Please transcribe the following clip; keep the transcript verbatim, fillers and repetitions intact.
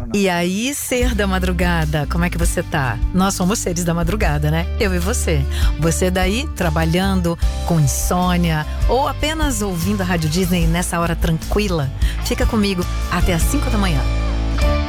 E aí, ser da madrugada, como é que você tá? Nós somos seres da madrugada, né? Eu e você. Você daí, trabalhando com insônia ou apenas ouvindo a Rádio Disney nessa hora tranquila, fica comigo até às cinco da manhã.